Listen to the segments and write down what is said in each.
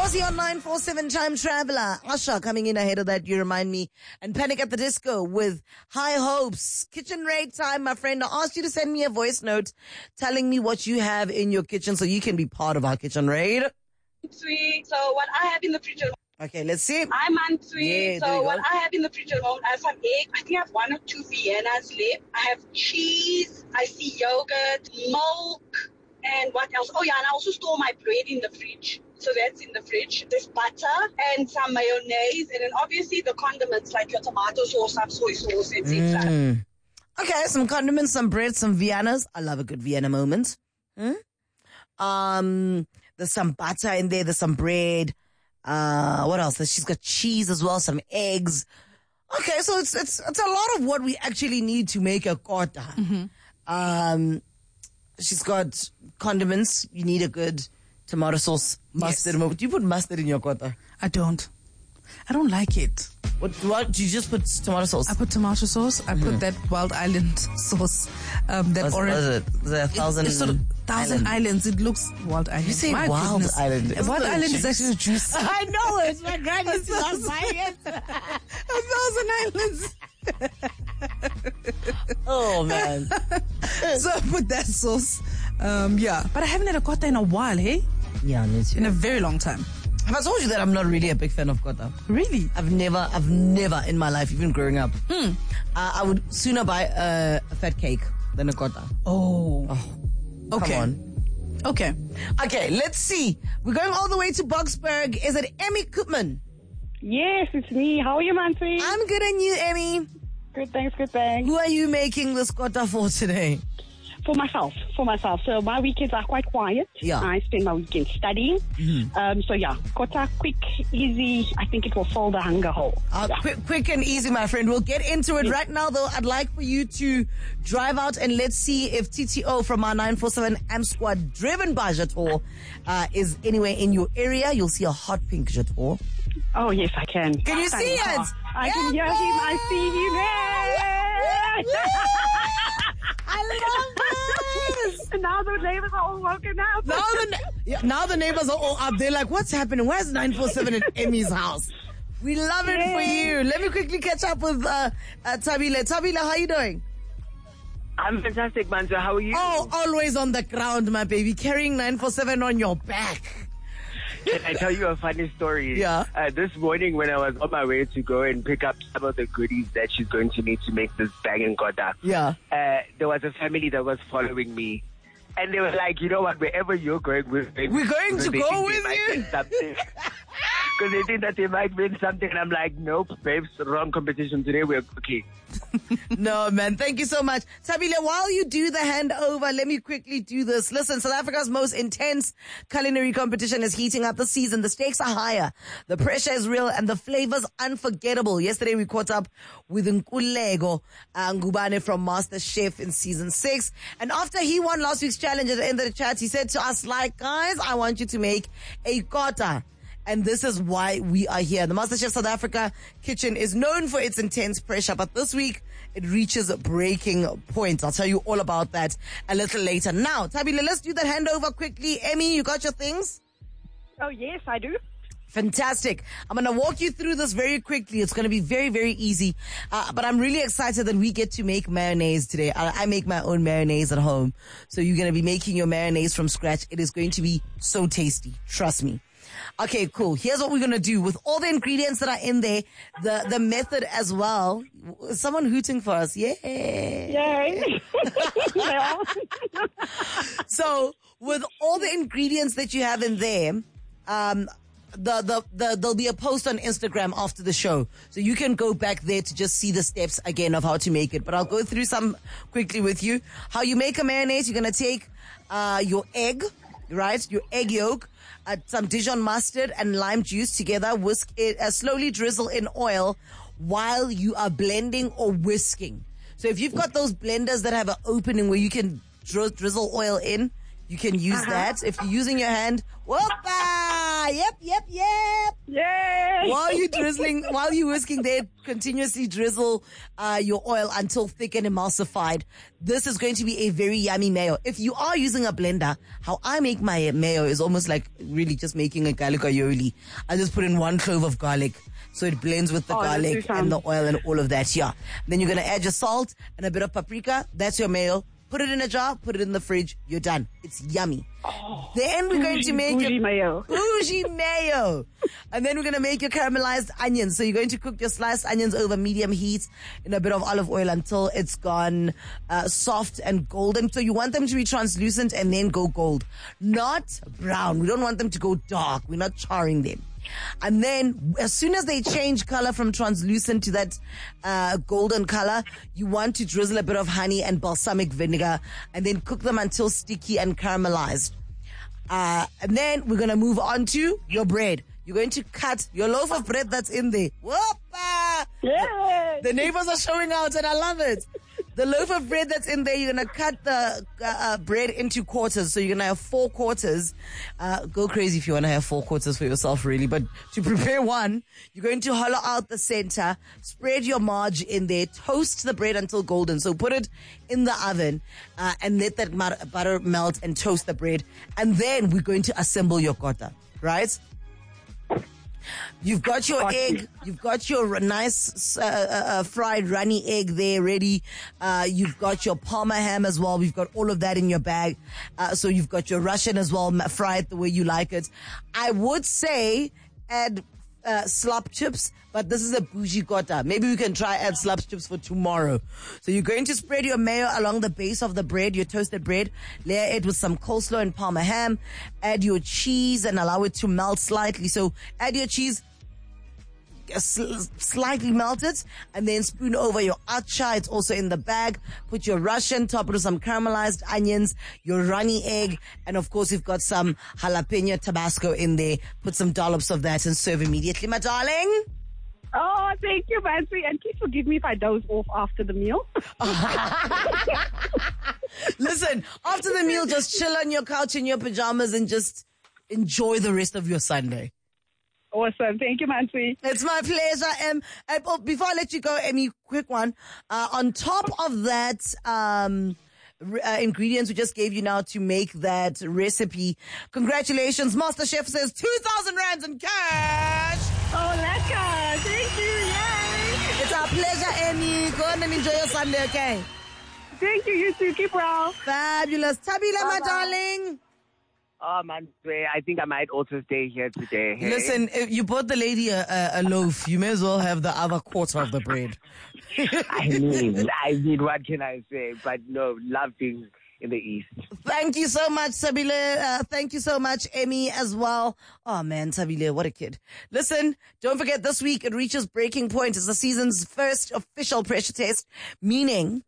Mazi on 947 Time Traveler. Asha coming in ahead of that, You Remind Me. And Panic at the Disco with High Hopes. Kitchen raid time, my friend. I asked you to send me a voice note telling me what you have in your kitchen so you can be part of our kitchen raid. Sweet. So what I have in the fridge. Okay, let's see. I'm Mansui. Yeah, so what I have in the fridge alone, I have some egg. I think I have 1 or 2 Viennas left. I have cheese. I see yogurt, milk, and what else? Oh yeah, and I also store my bread in the fridge. So that's in the fridge. There's butter and some mayonnaise, and then obviously the condiments like your tomato sauce, some soy sauce, etc. Okay, some condiments, some bread, some Viennas. I love a good Vienna moment. There's some butter in there. There's some bread. What else? She's got cheese as well, some eggs. Okay, so it's a lot of what we actually need to make a kota. She's got condiments. You need a good tomato sauce, mustard. Yes. Do you put mustard in your kota? I don't like it. What? Do you just put tomato sauce? I put tomato sauce. I put that Wild Island sauce. That orange. What is it? Is it 1,000? It's sort of 1,000 islands. It looks Wild Island. You say My Wild goodness. Island. Wild Island is actually juice. I know it. My granny used to love buying it. 1,000 islands. Oh man. So I put that sauce. But I haven't had a kota in a while, hey? Yeah, me too. In a very long time. Have I told you that I'm not really a big fan of kota? Really? I've never in my life, even growing up, I would sooner buy a fat cake than a kota. Oh. Come Okay. on. Okay, let's see. We're going all the way to Boksburg. Is it Emmy Koopman? Yes, it's me. How are you, Mansui? I'm good, and you, Emmy? Good, thanks. Who are you making this kota for today? For myself. So my weekends are quite quiet. Yeah. I spend my weekends studying. Kota, quick, easy. I think it will fill the hunger hole. Quick and easy, my friend. We'll get into it right now, though. I'd like for you to drive out and let's see if TTO from our 947 AM Squad driven by Jator is anywhere in your area. You'll see a hot pink Jator. Oh, yes, I can. Can you see it? I can hear him. I see him. I love this. And now the neighbors are all woken up. Now the neighbors are all up. They're like, what's happening? Where's 947 in Emmy's house? We love it for you. Let me quickly catch up with Tabile. Tabile, how are you doing? I'm fantastic, Manzo. How are you? Oh, always on the ground, my baby. Carrying 947 on your back. Can I tell you a funny story? Yeah. This morning when I was on my way to go and pick up some of the goodies that she's going to need to make this banging kota, there was a family that was following me. And they were like, you know what, wherever you're going, we're going to go with you. Because they think that they might win something. And I'm like, nope, babes, wrong competition today. We're okay. No, man. Thank you so much. Tabile, while you do the handover, let me quickly do this. Listen, South Africa's most intense culinary competition is heating up this season. The stakes are higher. The pressure is real and the flavors unforgettable. Yesterday, we caught up with Nkulego Ngubane from Master Chef in season 6. And after he won last week's challenge at the end of the chat, he said to us, like, guys, I want you to make a kota. And this is why we are here. The MasterChef South Africa kitchen is known for its intense pressure, but this week it reaches breaking point. I'll tell you all about that a little later. Now, Tabile, let's do that handover quickly. Emmy, you got your things? Oh, yes, I do. Fantastic. I'm going to walk you through this very quickly. It's going to be very, very easy. But I'm really excited that we get to make mayonnaise today. I make my own mayonnaise at home. So you're going to be making your mayonnaise from scratch. It is going to be so tasty. Trust me. Okay, cool. Here's what we're going to do with all the ingredients that are in there, the method as well. Someone hooting for us. Yeah. Yay. So with all the ingredients that you have in there, there'll be a post on Instagram after the show. So you can go back there to just see the steps again of how to make it. But I'll go through some quickly with you. How you make a mayonnaise, you're going to take your egg, right? Your egg yolk. Some Dijon mustard and lime juice together. Whisk it, slowly drizzle in oil while you are blending or whisking. So if you've got those blenders that have an opening where you can drizzle oil in, you can use that. If you're using your hand, whoopa! Yep. Yay! While you're whisking there, continuously drizzle your oil until thick and emulsified. This is going to be a very yummy mayo. If you are using a blender, how I make my mayo is almost like really just making a garlic aioli. I just put in 1 clove of garlic, so it blends with the garlic and the oil and all of that. Yeah. Then you're going to add your salt and a bit of paprika. That's your mayo. Put it in a jar, put it in the fridge. You're done. It's yummy. Then we're going to make bougie mayo. Bougie mayo. And then we're going to make your caramelized onions. So you're going to cook your sliced onions over medium heat in a bit of olive oil until it's gone soft and golden. So you want them to be translucent and then go gold, not brown. We don't want them to go dark. We're not charring them. And then as soon as they change color from translucent to that golden color, you want to drizzle a bit of honey and balsamic vinegar and then cook them until sticky and caramelized. And then we're going to move on to your bread. You're going to cut your loaf of bread that's in there. Whoopa! Yay! The neighbors are showing out and I love it. The loaf of bread that's in there, you're going to cut the bread into quarters. So you're going to have 4 quarters. Go crazy if you want to have 4 quarters for yourself, really. But to prepare one, you're going to hollow out the center, spread your marge in there, toast the bread until golden. So put it in the oven and let that butter melt and toast the bread. And then we're going to assemble your kota, right? You've got your egg. You've got your nice fried runny egg there ready. You've got your Parma ham as well. We've got all of that in your bag. So you've got your Russian as well. Fry it the way you like it. I would say add slop chips, but this is a bougie kota. Maybe we can try add slop chips for tomorrow. So you're going to spread your mayo along the base of the bread, your toasted bread, layer it with some coleslaw and Parma ham, add your cheese and allow it to melt slightly. So add your cheese, slightly melt it, and then spoon over your acha. It's also in the bag. Put your Russian, top it with some caramelized onions, your runny egg, and of course you've got some jalapeno Tabasco in there. Put some dollops of that and serve immediately, my darling. Oh, thank you, Mansi. And please forgive me if I doze off after the meal. Listen, after the meal, just chill on your couch in your pajamas and just enjoy the rest of your Sunday. Awesome. Thank you, Mansi. It's my pleasure. Before I let you go, Emmy, quick one. On top of that, ingredients we just gave you now to make that recipe. Congratulations. Master Chef says 2,000 rands in cash. Oh, lekker. Thank you. Yay. It's our pleasure, Emmy. Go on and enjoy your Sunday, okay? Thank you. You too. Keep well. Fabulous. Tabila, my darling. Oh, man, I think I might also stay here today. Hey? Listen, if you bought the lady a loaf, you may as well have the other quarter of the bread. I mean, what can I say? But no, love being in the East. Thank you so much, Sabile. Thank you so much, Emmy, as well. Oh, man, Sabile, what a kid. Listen, don't forget this week it reaches breaking point. It's the season's first official pressure test, meaning,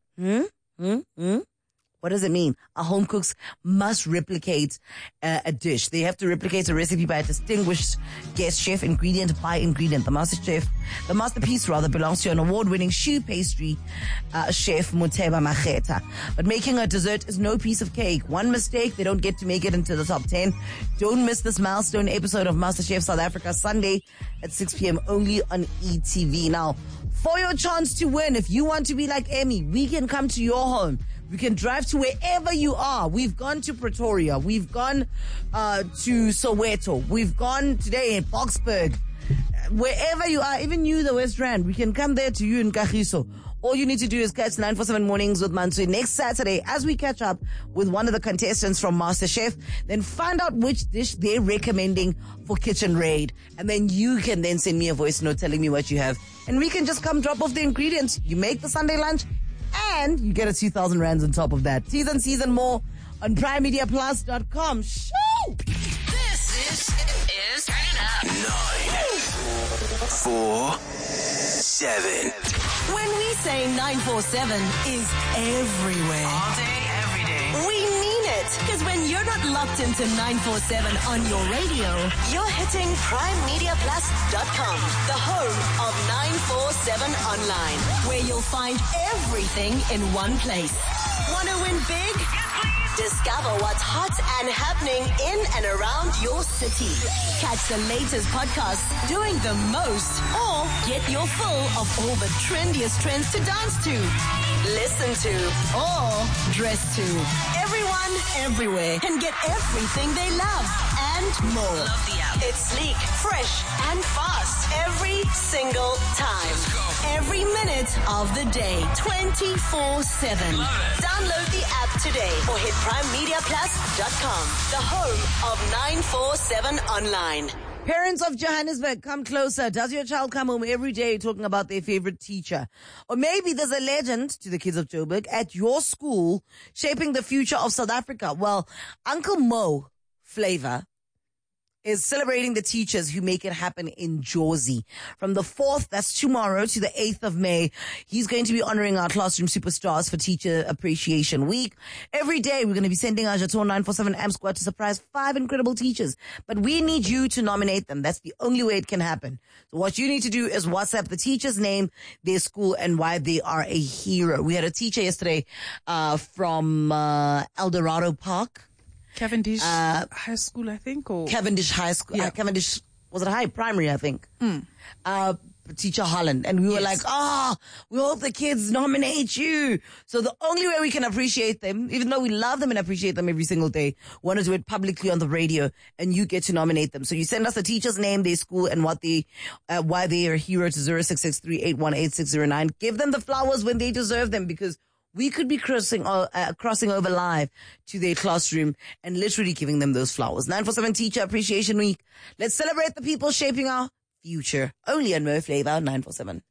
what does it mean? Our home cooks must replicate a dish. They have to replicate a recipe by a distinguished guest chef, ingredient by ingredient. The masterpiece belongs to an award-winning choux pastry chef, Moteba Macheta. But making a dessert is no piece of cake. One mistake, they don't get to make it into the top 10. Don't miss this milestone episode of MasterChef South Africa, Sunday at 6 p.m. only on ETV. Now, for your chance to win, if you want to be like Emmy, we can come to your home. We can drive to wherever you are. We've gone to Pretoria. We've gone to Soweto. We've gone today in Boksburg. Wherever you are, even you, the West Rand, we can come there to you in Kagiso. All you need to do is catch 947 Mornings with Mansui next Saturday as we catch up with one of the contestants from MasterChef. Then find out which dish they're recommending for Kitchen Raid. And then you can then send me a voice note telling me what you have. And we can just come drop off the ingredients. You make the Sunday lunch and you get a 2,000 rands on top of that. T's and C's and more on PrimeMediaPlus.com. Shoo! This is Turn It Up. 9, 4, 7. When we say 947 is everywhere. All day, every day. We mean it. Because when you're not locked into 947 on your radio, you're hitting PrimeMediaPlus.com, the home of 947 online, where you'll find everything in one place. Want to win big? Yes, please. Discover what's hot and happening in and around your city. Catch the latest podcasts doing the most, or get your fill of all the trendiest trends to dance to, listen to, or dress to. Everyone, everywhere can get everything they love and more. Love the app. It's sleek, fresh, and fast every single time. Every minute of the day, 24/7. Download the app today or hit primemediaplus.com, the home of 947 online. Parents of Johannesburg, come closer. Does your child come home every day talking about their favorite teacher? Or maybe there's a legend, to the kids of Joburg, at your school shaping the future of South Africa. Well, Uncle Mo Flavor is celebrating the teachers who make it happen in Jersey. From the 4th, that's tomorrow, to the 8th of May, he's going to be honoring our classroom superstars for Teacher Appreciation Week. Every day, we're going to be sending our Jeton 947 Amp Squad to surprise 5 incredible teachers. But we need you to nominate them. That's the only way it can happen. So what you need to do is WhatsApp the teacher's name, their school, and why they are a hero. We had a teacher yesterday from El Dorado Park. Cavendish High School, I think, or Cavendish High School. Yeah. Cavendish, was it high primary, I think. Teacher Holland. And we were like, we hope the kids nominate you. So the only way we can appreciate them, even though we love them and appreciate them every single day, want to do it publicly on the radio, and you get to nominate them. So you send us the teacher's name, their school, and what they, why they are a hero to 0663818609. Give them the flowers when they deserve them, because we could be crossing over live to their classroom and literally giving them those flowers. 947 Teacher Appreciation Week. Let's celebrate the people shaping our future. Only on Mo Flavor 947.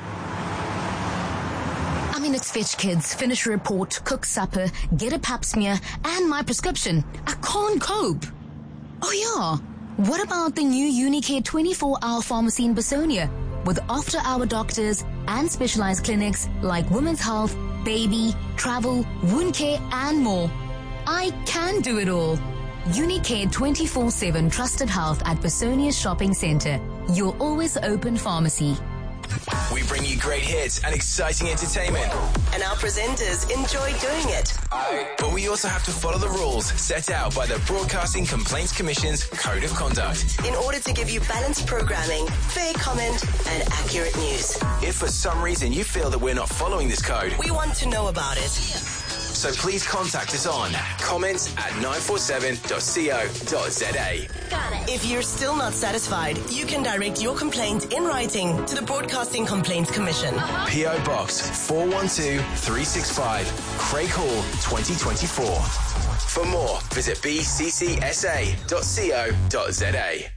I'm in its Fetch Kids, finish a report, cook supper, get a pap smear, and my prescription. I can't cope. Oh yeah, what about the new Unicare 24-hour pharmacy in Besonia? With after-hour doctors and specialized clinics like women's health, baby, travel, wound care, and more. I can do it all. Unicare 24/7 trusted health at Besonia Shopping Centre. Your always open pharmacy. We bring you great hits and exciting entertainment. And our presenters enjoy doing it. But we also have to follow the rules set out by the Broadcasting Complaints Commission's Code of Conduct. In order to give you balanced programming, fair comment, and accurate news. If for some reason you feel that we're not following this code, We want to know about it. so please contact us on comments@947.co.za. If you're still not satisfied, you can direct your complaint in writing to the Broadcasting Complaints Commission. P.O. Box 412365, Craig Hall, 2024. For more, visit bccsa.co.za.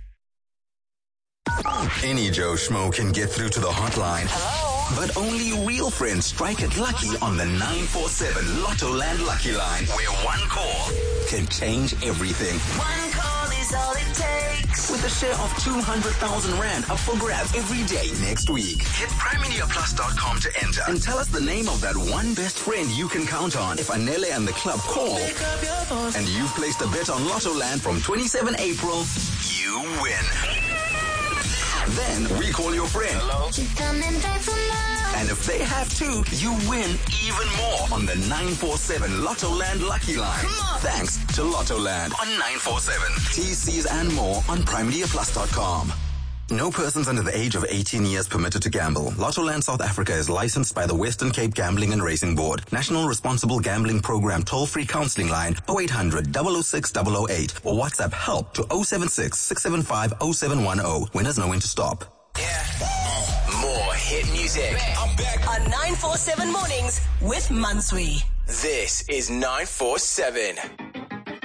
Any Joe Schmo can get through to the hotline. Hello? But only real friends strike it lucky on the 947 Lotto Land Lucky Line, where one call can change everything. One call is all it takes. With a share of 200,000 Rand up for grabs every day next week. Hit primemediaplus.com to enter and tell us the name of that one best friend you can count on. If Anele and the club call and you've placed a bet on Lotto Land from 27 April, you win. Then we call your friend. Hello? And if they have to, you win even more on the 947 Lotto Land Lucky Line. Thanks to Lotto Land on 947. TCs and more on primemediaplus.com. No persons under the age of 18 years permitted to gamble. Lotto Land South Africa is licensed by the Western Cape Gambling and Racing Board. National Responsible Gambling Program toll-free counseling line 0800 006 008 or WhatsApp help to 076 675 0710. Winners know when to stop. More hit music. On 947 Mornings with Mansui. This is 947.